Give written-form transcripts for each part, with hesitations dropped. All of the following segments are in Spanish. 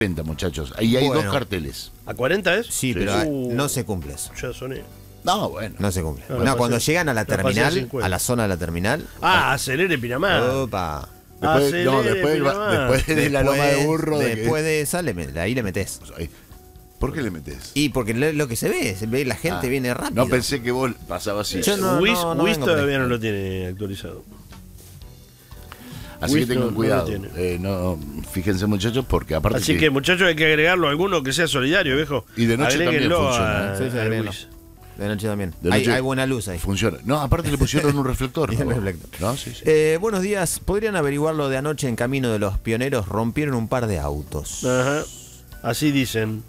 40, muchachos. Ahí hay dos carteles. ¿A 40 es? Sí, pero no se cumple eso. Ya soné. No, bueno. No se cumple. No, Cuando llegan a la terminal, 50. a la zona de la terminal. Acelere Pinamar. Opa. Después de la loma de burro. Después de esa, ahí le metés. ¿Por qué le metés? Y porque lo que se ve, la gente viene rápido. No pensé que vos pasabas así. Wiz todavía no lo tiene actualizado. Así que tengan cuidado. Fíjense, muchachos, porque aparte. Así que, muchachos, hay que agregarlo a alguno que sea solidario, viejo. Y de noche también funciona. De noche también. Hay buena luz ahí. Funciona. No, aparte le pusieron un reflector. ¿No? Sí. Buenos días. ¿Podrían averiguar lo de anoche en Camino de los Pioneros? Rompieron un par de autos. Ajá. Así dicen.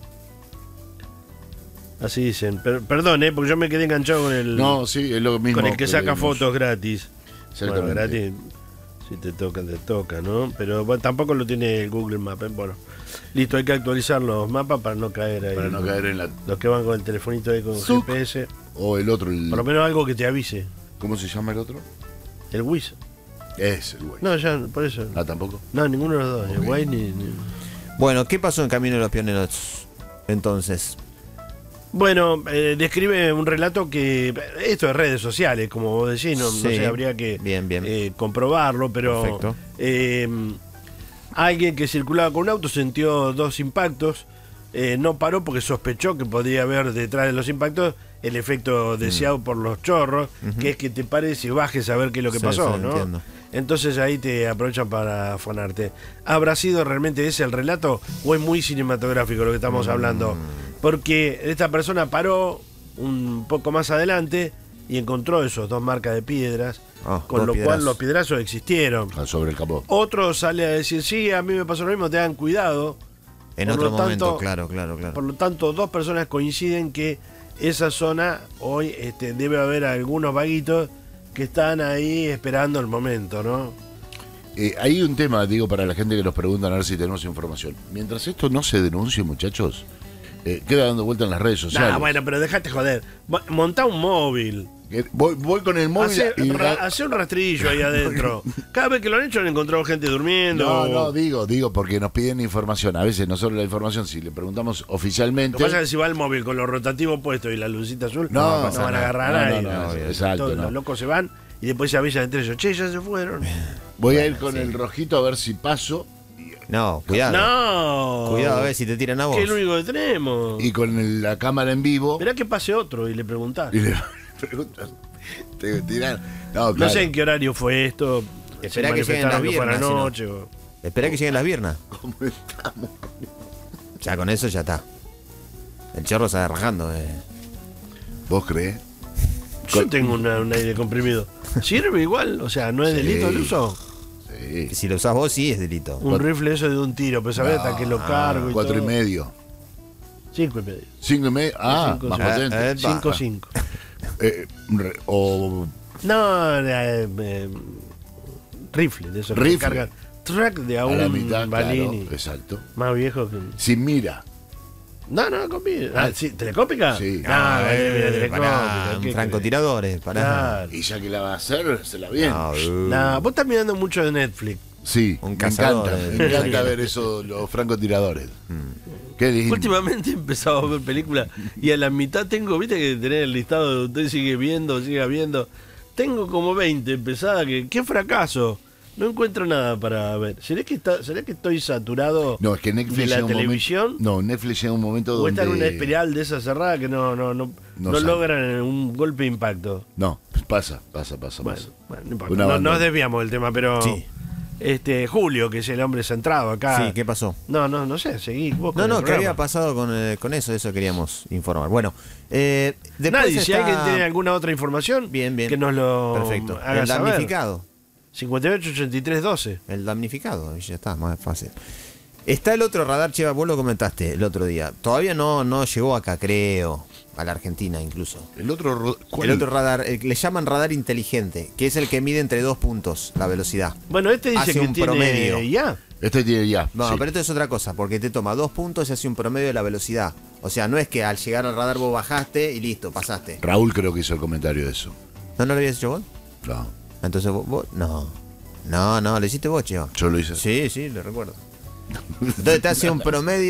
Perdón, porque yo me quedé enganchado con el. No, sí, es lo mismo. Con el que saca fotos gratis. Bueno, gratis. Si te toca, ¿no? Pero bueno, tampoco lo tiene el Google Maps. Bueno, listo, hay que actualizar los mapas para no caer ahí. Para no caer en la. Los que van con el telefonito ahí con GPS. O el otro. Por lo menos algo que te avise. ¿Cómo se llama el otro? El Wiz. Es el Wiz. No, ya, por eso. Ah, tampoco. No, ninguno de los dos. Okay. El Wiz ni. Bueno, ¿qué pasó en Camino de los Pioneros entonces? Bueno, describe un relato que esto es redes sociales, como vos decís, no sé, habría que comprobarlo, pero alguien que circulaba con un auto sintió dos impactos, no paró porque sospechó que podría haber detrás de los impactos el efecto deseado por los chorros, que es que te pares y bajes a ver qué es lo que pasó, ¿no? Entiendo. Entonces ahí te aprovechan para afanarte. ¿Habrá sido realmente ese el relato o es muy cinematográfico lo que estamos hablando? Porque esta persona paró un poco más adelante y encontró esos dos marcas de piedras, con lo cual los piedrazos existieron. Sobre el capó. Otro sale a decir, sí, a mí me pasó lo mismo, tengan cuidado. En otro momento, claro. Por lo tanto, dos personas coinciden que esa zona hoy debe haber algunos vaguitos que están ahí esperando el momento, ¿no? Hay un tema, digo, para la gente que nos pregunta a ver si tenemos información. Mientras esto no se denuncie, muchachos, queda dando vuelta en las redes sociales. Bueno, pero dejate joder. Montá un móvil. Voy con el móvil. Hace un rastrillo ahí adentro. Cada vez que lo han hecho han encontrado gente durmiendo. No, digo, porque nos piden información. A veces nosotros la información, si le preguntamos oficialmente. Lo que pasa es que si va el móvil con los rotativos puestos y la lucita azul, no van a agarrar a nadie. Exacto. Los locos se van y después se avisan entre ellos. Che, ya se fueron. Voy a ir con el rojito a ver si paso. No, cuidado. No. Cuidado a ver si te tiran a vos. Que es lo único que tenemos. Y con la cámara en vivo. Esperá que pase otro y le preguntás. Preguntas. Te tiran. No sé en qué horario fue esto. Esperá que lleguen las viernas. Esperá que lleguen las viernas. ¿Cómo estamos? Ya con eso ya está. El chorro se está rajando. ¿Vos crees? Yo tengo un aire comprimido. ¿Sirve igual? O sea, ¿no es delito el uso? Sí. Si lo usás vos, sí es delito. Un rifle eso de un tiro, pero sabés hasta que lo cargo y 4 todo. y medio. 5 y medio. 5 y medio. Más potente. 5. Rifle, de eso que cargan. Track de a un mitad, Balini. Claro, exacto. Más viejo que. Sin mira. No, con mira. ¿Sí? ¿Telescópica? Sí. Francotiradores, Claro. Y ya que la va a hacer, se la viene. Vos estás mirando mucho de Netflix. Sí, Un me encanta ver eso, los francotiradores. Qué lindo. Últimamente he empezado a ver películas y a la mitad tengo, viste que tenés el listado de usted sigue viendo. Tengo como 20 empezadas que, qué fracaso. No encuentro nada para ver. ¿Será que estoy saturado es que Netflix de la televisión? Netflix llega un momento donde... O está en una espiral de esa cerrada que no logran un golpe de impacto. No, pasa. Bueno, no importa. No nos desviamos del tema, pero... Sí. Julio, que es el hombre centrado acá. Sí, ¿qué pasó? No sé, seguí vos con No, el ¿qué había pasado con eso queríamos informar. Bueno, nadie, si alguien tiene alguna otra información, bien. Que nos lo perfecto. haga El damnificado. Saber. 58-83-12. El damnificado, ya está, más fácil. Está el otro radar, Cheva, vos lo comentaste el otro día. Todavía no llegó acá, creo. A la Argentina incluso. El otro radar, le llaman radar inteligente, que es el que mide entre 2 puntos la velocidad. Bueno, dice hace que un tiene promedio. Ya. Tiene ya. No, sí. pero esto es otra cosa, porque te toma 2 puntos y hace un promedio de la velocidad. O sea, no es que al llegar al radar vos bajaste y listo, pasaste. Raúl creo que hizo el comentario de eso. ¿No lo habías hecho vos? No. Entonces vos no, lo hiciste vos, Cheva. Yo lo hice. Sí, lo recuerdo. Entonces te hace un promedio